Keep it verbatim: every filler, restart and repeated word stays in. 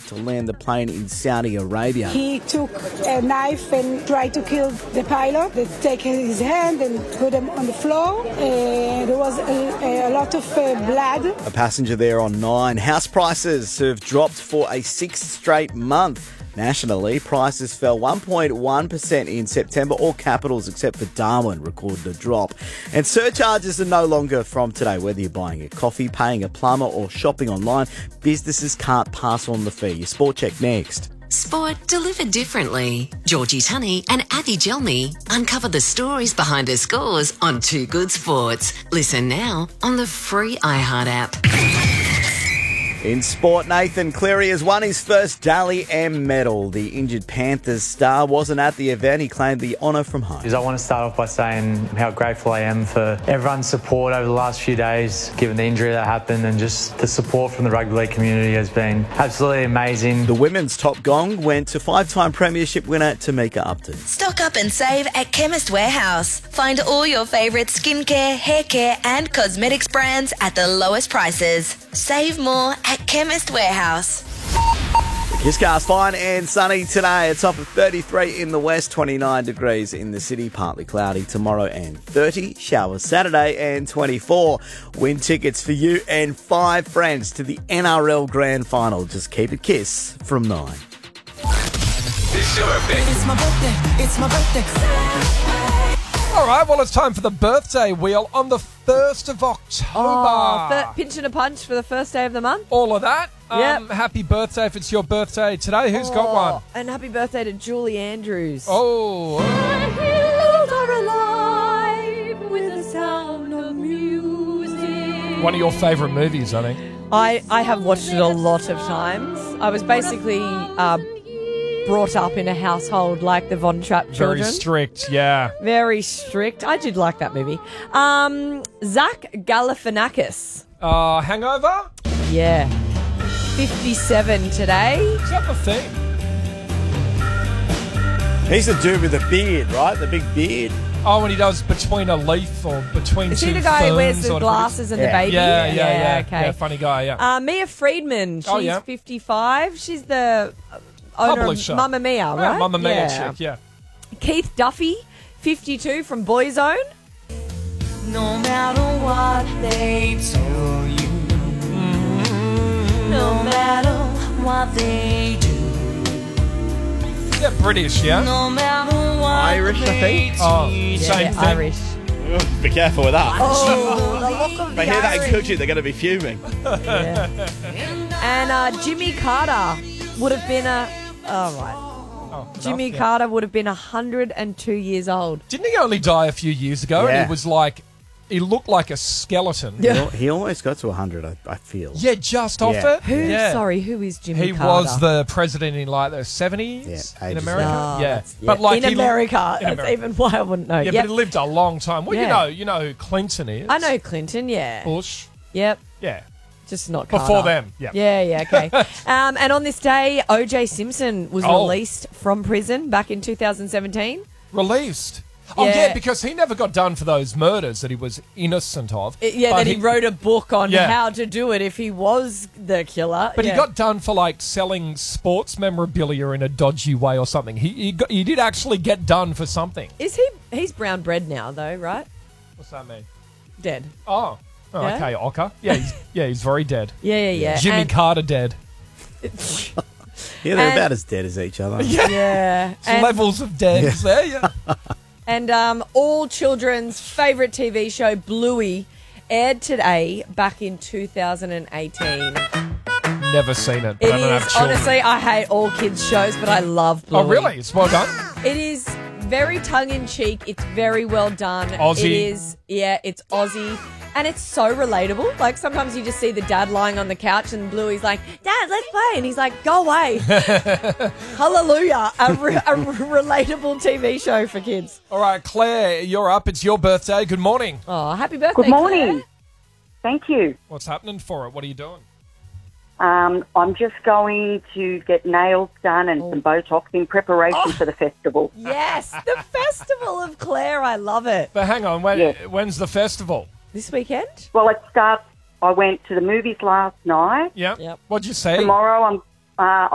to land the plane in Saudi Arabia. He took a knife and tried to kill the pilot. They take his hand and put him on the floor. Uh, there was a, a lot of uh, blood. A passenger there on nine. House prices have dropped for a sixth straight month. Nationally, prices fell one point one percent in September. All capitals except for Darwin recorded a drop. And surcharges are no longer from today. Whether you're buying a coffee, paying a plumber or shopping online, businesses can't pass on the fee. Your Sport Check next. Sport delivered differently. Georgie Tunney and Abby Gelmy uncover the stories behind the scores on Two Good Sports. Listen now on the free iHeart app. In sport, Nathan Cleary has won his first Dally M medal. The injured Panthers star wasn't at the event. He claimed the honour from home. I want to start off by saying how grateful I am for everyone's support over the last few days, given the injury that happened, and just the support from the rugby league community has been absolutely amazing. The women's top gong went to five-time premiership winner Tamika Upton. Stock up and save at Chemist Warehouse. Find all your favourite skincare, hair care and cosmetics brands at the lowest prices. Save more at Chemist Warehouse. Kisscast fine and sunny today. It's up at thirty-three in the west, twenty-nine degrees in the city, partly cloudy tomorrow and thirty. Showers Saturday and twenty-four. Win tickets for you and five friends to the N R L Grand Final. Just keep it Kiss from nine. It's your birthday. It's my birthday. It's my birthday. All right, well, it's time for the birthday wheel on the first of October. Oh, th- pinch and a punch for the first day of the month. All of that. Yep. Um, happy birthday if it's your birthday today. Who's oh, got one? And happy birthday to Julie Andrews. Oh. The hills are alive with the sound of music. One of your favourite movies, I think. I, I have watched it a lot of times. I was basically uh, brought up in a household like the Von Trapp children. Very strict, yeah. Very strict. I did like that movie. Um, Zach Galifianakis. Uh, Hangover? Yeah. fifty-seven today. Is that the thing? He's the dude with the beard, right? The big beard. Oh, when he does Between a Leaf or Between Is Two he the guy who wears the Ferns or glasses and Yeah. the baby? Yeah, yeah, yeah. Yeah, okay. yeah, funny guy, yeah. Uh, Mia Friedman. She's Oh, yeah. fifty-five. She's the uh, owner Publisher. of Mamma Mia, Yeah, right? Mamma Mia yeah. chick, yeah. Keith Duffy, fifty-two, from Boyzone. No matter what they tell you, no matter what they do, Yeah, British, yeah? no matter what Irish, I think. Oh, Yeah, same they're thing. Irish. Be careful with that. Oh, the look of If they the hear that in Irish. country, they're going to be fuming. Yeah. And uh, Jimmy Carter would have been a... Oh, right. Oh, Jimmy enough, yeah. Carter would have been one hundred two years old. Didn't he only die a few years ago? And Yeah. he was like, he looked like a skeleton. He al- He almost got to one hundred, I, I feel. Yeah, just off Yeah. it. Who? Yeah. Sorry, who is Jimmy He Carter? was the president in like the seventies Yeah, in ages America. ago. yeah. that's- but like in he, America. in That's America. even why I wouldn't know. Yeah, Yep. but he lived a long time. Well, you Yeah. know, you know who Clinton is. I know Clinton, yeah. Bush. Yep. Yeah. Just not Before Carter. them. Yeah. Yeah, yeah, okay. um, and on this day, O J Simpson was Oh. released from prison back in two thousand seventeen. Released. Oh, Yeah. yeah, because he never got done for those murders that he was innocent of. I- yeah, But then he, wrote a book on Yeah. how to do it if he was the killer. But yeah. he got done for like selling sports memorabilia in a dodgy way or something. He he, got, he did actually get done for something. Is he? He's brown bread now, though, right? What's that mean? Dead. Oh, oh Yeah? okay, Ocker. Yeah, he's, yeah, he's very dead. Yeah, yeah, yeah. Jimmy And- Carter dead. Yeah, they're And- about as dead as each other. Yeah. And, Levels of dead is there. Yeah. and um, all children's favourite T V show, Bluey, aired today back in two thousand eighteen. Never seen it. But It I don't have is, children. honestly, I hate all kids' shows, but I love Bluey. Oh, really? It's well done. It is very tongue-in-cheek. It's very well done. Aussie. It is, yeah, it's Aussie. And it's so relatable. Like, sometimes you just see the dad lying on the couch and Bluey's like, Dad, let's play. And he's like, go away. Hallelujah. A, re- a relatable T V show for kids. All right, Claire, you're up. It's your birthday. Good morning. Oh, happy birthday, Good morning. Claire. Thank you. What's happening for it? What are you doing? Um, I'm just going to get nails done and some Botox in preparation for the festival. Yes, the Festival of Claire. I love it. But hang on, when, Yes. when's the festival? This weekend? Well, it starts. I went to the movies last night. Yeah. Yep. What'd you say? Tomorrow, I'm. Uh,